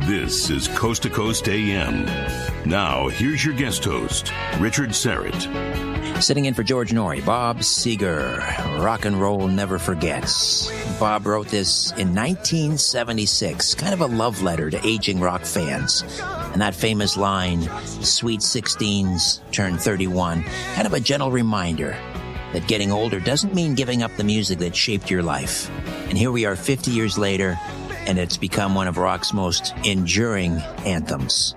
This is Coast to Coast AM. Now, here's your guest host, Richard Syrett. Sitting in for George Norrie, Bob Seger, Rock and Roll Never Forgets. Bob wrote this in 1976, kind of a love letter to aging rock fans. And that famous line, Sweet 16s turn 31, kind of a gentle reminder that getting older doesn't mean giving up the music that shaped your life. And here we are 50 years later, and it's become one of rock's most enduring anthems.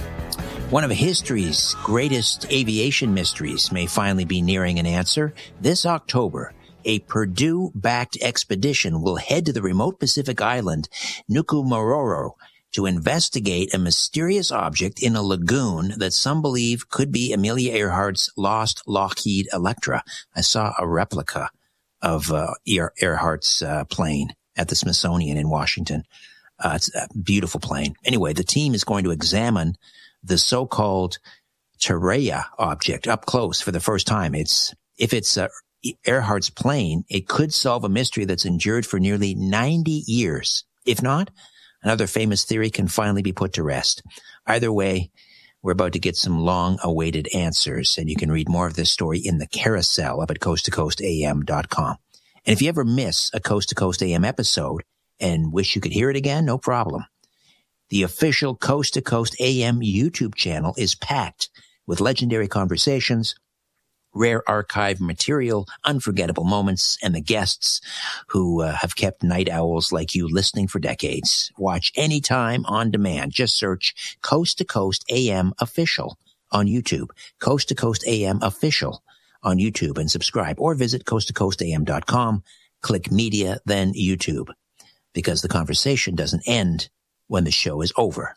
One of history's greatest aviation mysteries may finally be nearing an answer. This October, a Purdue-backed expedition will head to the remote Pacific island, Nikumaroro, to investigate a mysterious object in a lagoon that some believe could be Amelia Earhart's lost Lockheed Electra. I saw a replica of Earhart's plane at the Smithsonian in Washington. It's a beautiful plane. Anyway, the team is going to examine the so-called Tereya object up close for the first time. If it's Earhart's plane, it could solve a mystery that's endured for nearly 90 years. If not, another famous theory can finally be put to rest. Either way, we're about to get some long-awaited answers, and you can read more of this story in the carousel up at coasttocoastam.com. And if you ever miss a Coast to Coast AM episode and wish you could hear it again, no problem. The official Coast to Coast AM YouTube channel is packed with legendary conversations, rare archive material, unforgettable moments, and the guests who have kept night owls like you listening for decades. Watch anytime on demand. Just search Coast to Coast AM Official on YouTube. Coast to Coast AM Official on YouTube, and subscribe, or visit coasttocoastam.com, click media, then YouTube, because the conversation doesn't end when the show is over.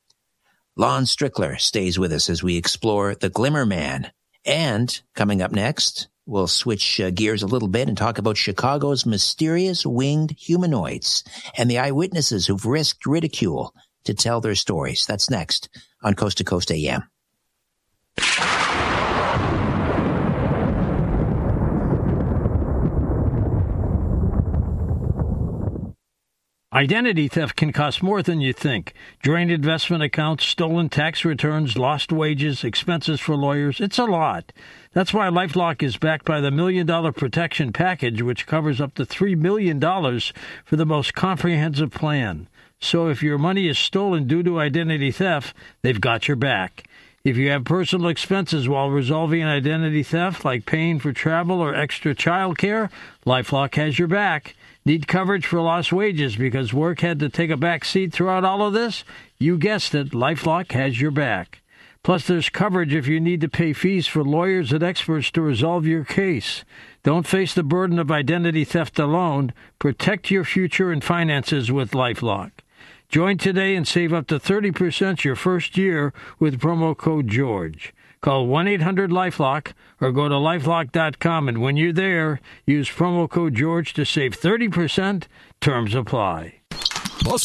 Lon Strickler stays with us as we explore the Glimmer Man. And coming up next, we'll switch gears a little bit and talk about Chicago's mysterious winged humanoids and the eyewitnesses who've risked ridicule to tell their stories. That's next on Coast to Coast AM. Identity theft can cost more than you think. Drained investment accounts, stolen tax returns, lost wages, expenses for lawyers. It's a lot. That's why LifeLock is backed by the $1 Million Protection Package, which covers up to $3 million for the most comprehensive plan. So if your money is stolen due to identity theft, they've got your back. If you have personal expenses while resolving an identity theft, like paying for travel or extra child care, LifeLock has your back. Need coverage for lost wages because work had to take a back seat throughout all of this? You guessed it, LifeLock has your back. Plus, there's coverage if you need to pay fees for lawyers and experts to resolve your case. Don't face the burden of identity theft alone. Protect your future and finances with LifeLock. Join today and save up to 30% your first year with promo code GEORGE. Call 1-800-LifeLock or go to lifelock.com, and when you're there, use promo code GEORGE to save 30%. Terms apply.